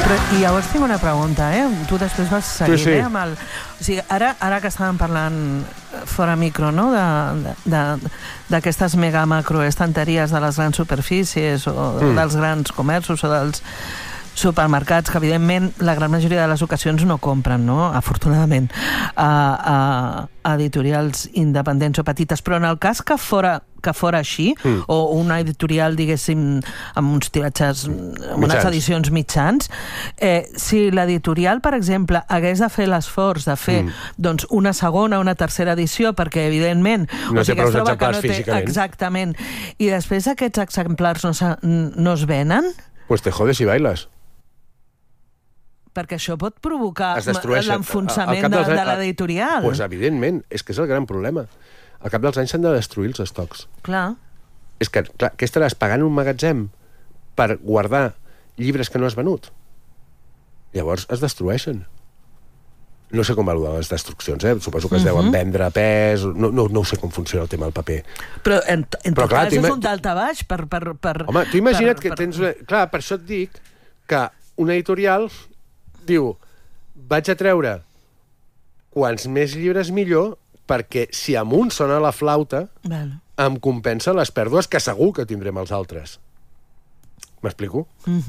I llavors tinc una pregunta, Tu després vas seguir, sí. amb el... O sigui, ara que estàvem parlant fora micro, no?, d'aquestes mega macro estanteries de les grans superfícies o dels grans comerços o dels supermercats, que evidentment la gran majoria de les ocasions no compren, no?, afortunadament, a editorials independents o petites, però en el cas que fora així, o una editorial, diguéssim, amb uns tiratges, amb unes edicions mitjans, si l'editorial, per exemple, hagués de fer l'esforç de fer doncs, una segona o una tercera edició, perquè evidentment no té prou exemplars físicament. Exactament, i després aquests exemplars no es venen, pues te jodes i bailes. Perquè això pot provocar l'enfonsament de l'editorial. Pues evidentment, és que és el gran problema. Al cap dels anys s'han de destruir els estocs. Clar. És que, clar, què estaràs pagant un magatzem per guardar llibres que no has venut? Llavors es destrueixen. No sé com valuen les destruccions, Suposo que es deuen vendre a pes... No sé com funciona el tema del paper. Però en tot cas és un daltabaix per... Home, tu imagina't que tens... Clar, per això et dic que una editorial diu, vaig a treure quants més llibres millor, perquè si amb un sona la flauta, em compensa les pèrdues que segur que tindrem els altres. M'explico?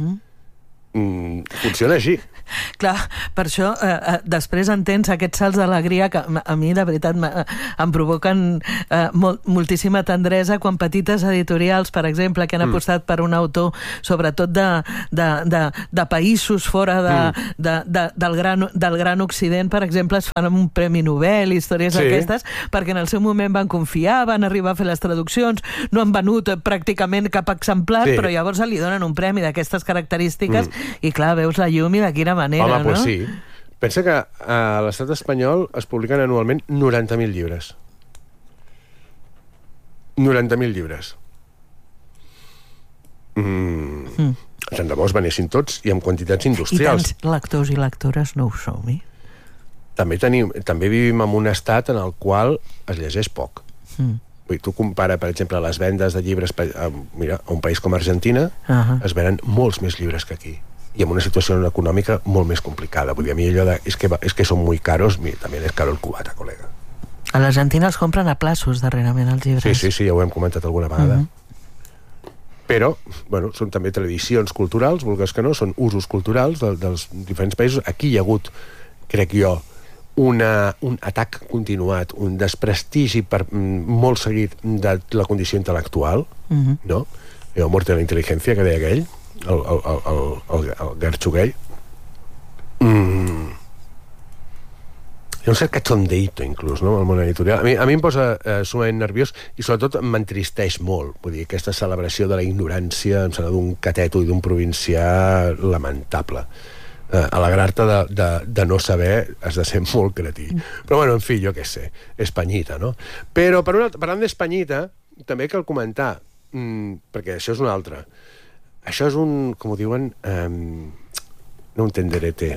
Funciona així. Clar, per això després entens aquests salts d'alegria que a mi de veritat em provoquen moltíssima tendresa quan petites editorials, per exemple, que han apostat per un autor sobretot de països fora del gran Occident, per exemple, es fan un Premi Nobel, històries d'aquestes, perquè en el seu moment van confiar, van arribar a fer les traduccions, no han venut pràcticament cap exemplar, però llavors li donen un premi d'aquestes característiques i clar, veus la llum i de quina manera, home, no? Pues sí. Pensa que a l'estat espanyol es publiquen anualment 90.000 llibres. 90.000 llibres. Tant de bo es venessin tots i amb quantitats industrials. I tants lectors i lectores no ho som, També vivim en un estat en el qual es llegeix poc. Tu compara, per exemple, les vendes de llibres a un país com Argentina, es venen molts més llibres que aquí. I amb una situació econòmica molt més complicada. Vull dir, a mi allò de... És que són muy caros, també és caro el cubata, col·lega. A l'Argentina els compren a plaços, darrerament, els llibres. Sí, ja ho hem comentat alguna vegada. Però, bueno, són també tradicions culturals, vulgues que no, són usos culturals dels diferents països. Aquí hi ha hagut, crec jo, un atac continuat, un desprestigi molt seguit de la condició intel·lectual, no? La mort de la intel·ligència, que deia aquell, el Gertrude. Hi ha un cert cachondeito, inclús, no?, al món editorial. A mi em posa sumament nerviós i sobretot m'entristeix molt. Vull dir, aquesta celebració de la ignorància em sembla d'un cateto i d'un provincià lamentable. Alegrar-te de no saber has de ser molt cretí. Però, bueno, en fi, jo què sé, Espanyita, no? Però, parlant d'Espanyita, també cal comentar, perquè això és un altre. Això és un, com ho diuen, no un tenderete,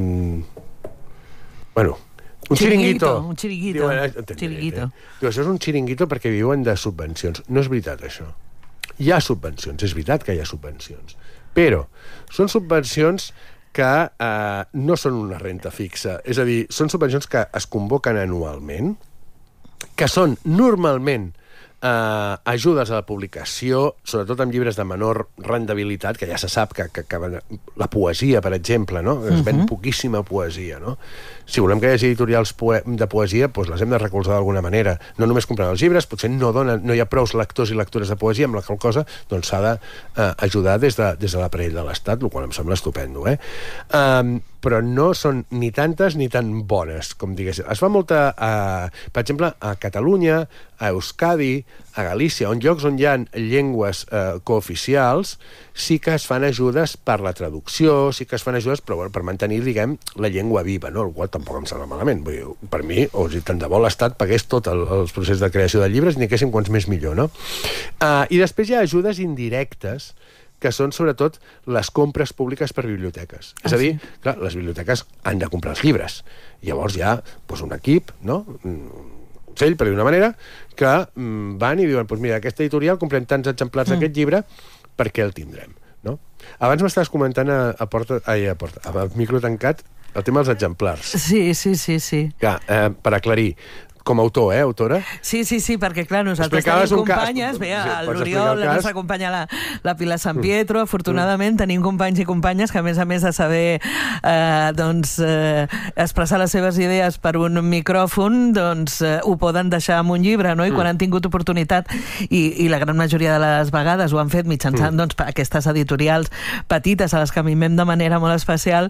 bueno, un xiringuito. Un xiringuito. Diu, això és un xiringuito perquè viuen de subvencions. No és veritat, això. Hi ha subvencions, és veritat que hi ha subvencions. Però són subvencions que no són una renta fixa. És a dir, són subvencions que es convoquen anualment, que són normalment ajudes a la publicació, sobretot amb llibres de menor rendibilitat, que ja se sap que la poesia, per exemple, no? Es ven poquíssima poesia, no? Si volem que hi hagi editorials de poesia, doncs les hem de recolzar d'alguna manera. No només comprant els llibres, potser no hi ha prous lectors i lectores de poesia, amb la qual cosa doncs s'ha d'ajudar des de l'aparell de l'Estat, el qual em sembla estupendo, però no són ni tantes ni tan bones, com digués. Es fa molta, per exemple, a Catalunya, a Euskadi, a Galícia, llocs on hi ha llengües cooficials, sí que es fan ajudes per la traducció, sí que es fan ajudes però, per mantenir, diguem, la llengua viva, no? El qual tampoc em sembla malament. Vull dir, per mi, tant de bo l'Estat pagués tot el procés de creació de llibres i n'hi haguéssim quants més millor, no? I després hi ha ajudes indirectes que són sobretot les compres públiques per biblioteques. És a dir, clar, les biblioteques han de comprar els llibres. Llavors hi ha un equip, no?, un consell, per dir una manera, que van i diuen, doncs mira, aquesta editorial comprem tants exemplars d'aquest llibre, per què el tindrem? no? Abans m'estaves comentant al micro tancat el tema dels exemplars. Sí. Clar, per aclarir, com a autor, autora? Sí, perquè clar, nosaltres tenim companyes, l'Oriol, la nostra companya la Pilar San Pietro, afortunadament tenim companys i companyes que a més de saber expressar les seves idees per un micròfon, doncs ho poden deixar en un llibre, no? I quan han tingut oportunitat, i la gran majoria de les vegades ho han fet mitjançant aquestes editorials petites a les que mimem de manera molt especial,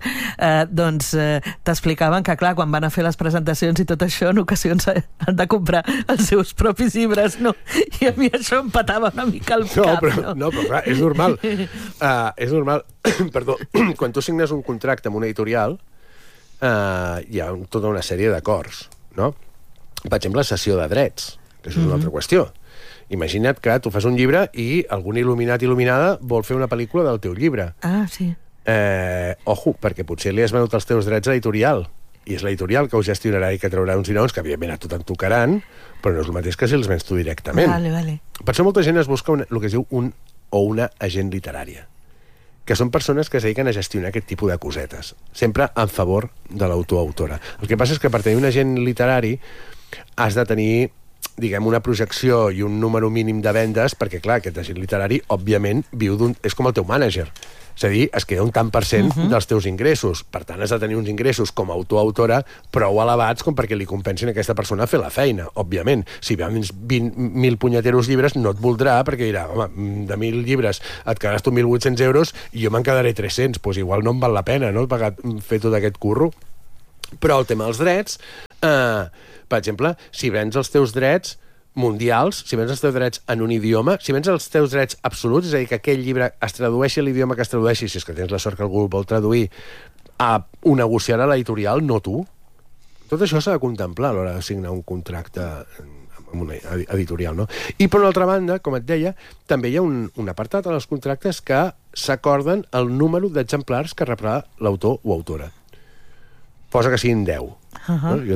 t'explicaven que clar, quan van a fer les presentacions i tot això, en ocasions han de comprar els seus propis llibres, no? I a mi això em patava una mica el cap. No, però clar, és normal. És normal. Perdó, quan tu signes un contracte amb una editorial, hi ha tota una sèrie d'acords, no? Per exemple, cessió de drets, que això és una altra qüestió. Imagina't que tu fas un llibre i algun il·luminat il·luminada vol fer una pel·lícula del teu llibre. Ah, sí. Ojo, perquè potser li has venut els teus drets a l'editorial, i és l'editorial que ho gestionarà i que traurà uns i noms que evidentment a tu te'n tocaran, però no és el mateix que si els vens tu directament. Vale. Per això molta gent es busca el que es diu un o una agent literària, que són persones que es dediquen a gestionar aquest tipus de cosetes, sempre en favor de l'autor o autora. El que passa és que per tenir un agent literari has de tenir, diguem, una projecció i un número mínim de vendes, perquè clar, aquest agent literari òbviament és com el teu mànager. És a dir, es queda un tant per cent dels teus ingressos. Per tant, has de tenir uns ingressos com a autor o autora prou elevats com perquè li compensin a aquesta persona a fer la feina, òbviament. Si vens 20.000 punyeteros llibres, no et voldrà, perquè dirà, home, de 1.000 llibres et quedaràs tu 1.800 euros i jo me'n quedaré 300, doncs igual no em val la pena, no?, fer tot aquest curro. Però el tema dels drets, per exemple, si vens els teus drets mundials, si vens els teus drets en un idioma, si vens els teus drets absoluts, és a dir, que aquell llibre es tradueixi a l'idioma que es tradueixi, si és que tens la sort que algú vol traduir, ho negociarà l'editorial, no tu. Tot això s'ha de contemplar a l'hora de signar un contracte amb una editorial, no? I per una altra banda, com et deia, també hi ha un apartat en els contractes que s'acorden el número d'exemplars que rebrà l'autor o autora. Posa que siguin 10. No? Jo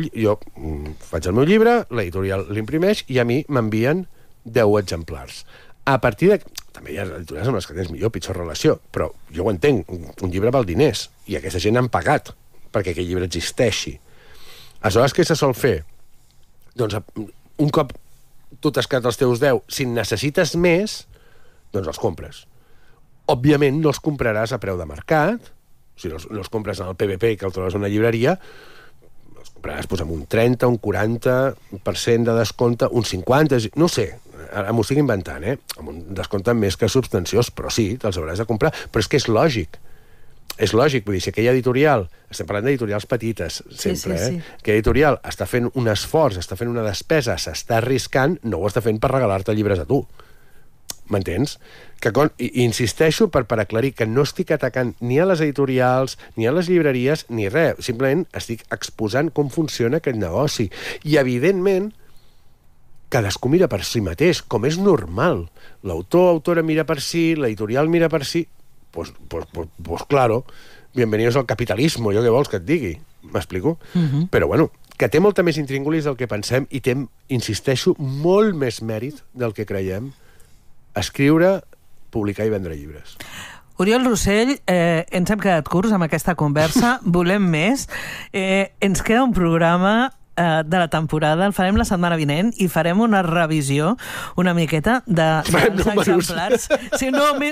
faig el meu llibre, l'editorial l'imprimeix i a mi m'envien 10 exemplars. A partir de... També hi ha editorials amb les que tens millor o pitjor relació, però jo ho entenc, un llibre val diners i aquesta gent han pagat perquè aquell llibre existeixi. Aleshores, què se sol fer? Doncs un cop tu t'has quedat els teus 10, si en necessites més, doncs els compres. Òbviament no els compraràs a preu de mercat, si no els compres en el PVP, que el trobes a una llibreria, els compraràs amb un 30, un 40% de descompte, un 50%, no sé, ara m'ho estic inventant, amb un descompte més que substanciós, però sí, te'ls hauràs de comprar, però és que és lògic. És lògic, vull dir, si aquella editorial, estem parlant d'editorials petites, sempre, sí. Aquella editorial està fent un esforç, està fent una despesa, s'està arriscant, no ho està fent per regalar-te llibres a tu. M'entens? I insisteixo per aclarir que no estic atacant ni a les editorials, ni a les llibreries, ni res. Simplement estic exposant com funciona aquest negoci. I, evidentment, cadascú mira per si mateix, com és normal. L'autor o autora mira per si, l'editorial mira per si. Pues claro, bienvenidos al capitalismo, jo què vols que et digui? M'explico? Però, bueno, que té molta més intríngulis del que pensem i té, insisteixo, molt més mèrit del que creiem escriure, publicar i vendre llibres. Oriol Rossell, ens hem quedat curts amb aquesta conversa, volem més. Ens queda un programa de la temporada, el farem la setmana vinent i farem una revisió una miqueta dels exemplars. Si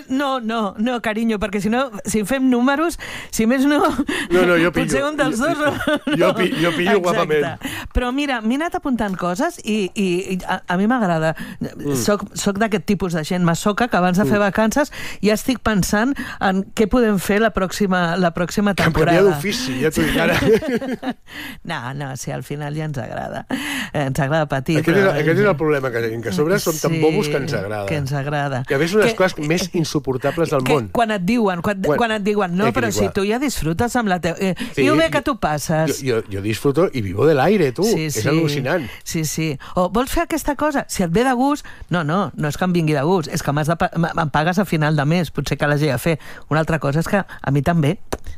no, carinyo, perquè si fem números, si més no, potser un dels dos... Jo pillo guapament. Però mira, m'he anat apuntant coses i a mi m'agrada. Soc d'aquest tipus de gent masoca que abans de fer vacances ja estic pensant en què podem fer la pròxima temporada. Canviar d'ofici, ja t'ho dic ara. No, si al final ja ens agrada. Ens agrada patir. Aquest és el problema que tenim, que a sobre som tan bobos que ens agrada. Que ens agrada. Que a més unes coses més insuportables del món. Quan et diuen, no, però si tu ja disfrutes amb la teva... I ho bé que tu passes. Jo disfruto i vivo de l'aire, tu. És al·lucinant. Sí. O vols fer aquesta cosa? Si et ve de gust... No és que em vingui de gust, és que em pagues a final de mes, potser que l'hagi de fer. Una altra cosa és que a mi també...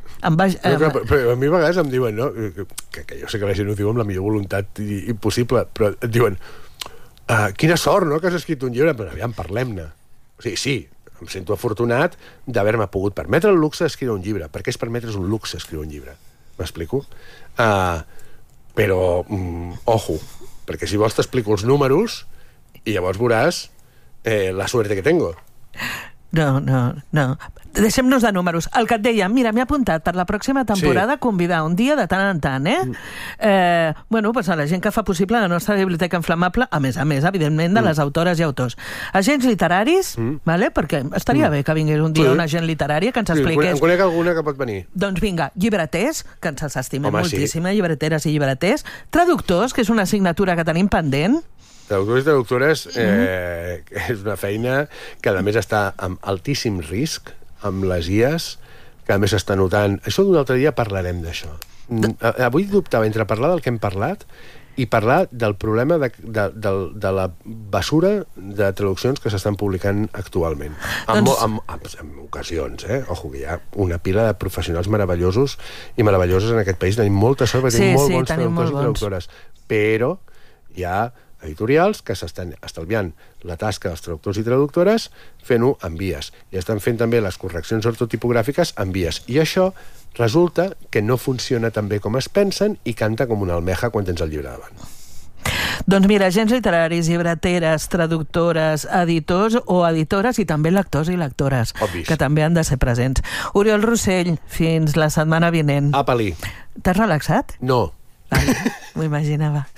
Però a mi a vegades em diuen, no? Que jo sé que la gent ho diu amb la millor voluntat impossible, però et diuen quina sort, no?, que has escrit un llibre, però aviam, parlem-ne. O sigui, sí, em sento afortunat d'haver-me pogut permetre el luxe d'escriure un llibre. Per què és permetre's un luxe escriure un llibre? M'explico? Però, ojo, perquè si vols t'explico els números i llavors veuràs la suerte que tengo. No. Deixem-nos de números. El que et deia, mira, m'he apuntat per la pròxima temporada convidar un dia de tant en tant, bueno, pues a la gent que fa possible la nostra biblioteca inflamable, a més, evidentment, de les autores i autors. Agents literaris, vale? Perquè estaria bé que vingués un dia un agent literari que ens expliqués... En conec alguna que pot venir. Doncs vinga, llibreters, que ens estimem moltíssim, llibreteres i llibreters, traductors, que és una assignatura que tenim pendent. Traductors i traductores és una feina que a més està amb altíssim risc, amb les IAs, que a més s'està notant... Això d'un altre dia parlarem d'això. Avui dubtava entre parlar del que hem parlat i parlar del problema de la basura de traduccions que s'estan publicant actualment. En ocasions, Ojo, que hi ha una pila de professionals meravellosos i meravelloses en aquest país. Tenim molta sort perquè tenim molt bons traductors i traductores. Però hi ha editorials que s'estan estalviant la tasca dels traductors i traductores fent-ho en vies. I estan fent també les correccions ortotipogràfiques en vies. I això resulta que no funciona tan bé com es pensen i canta com una almeja quan tens el llibre davant. Doncs mira, agents literaris, llibreteres, traductores, editors o editores i també lectors i lectores, que també han de ser presents. Oriol Rossell, fins la setmana vinent. Apa-li. T'has relaxat? No. M'ho imaginava.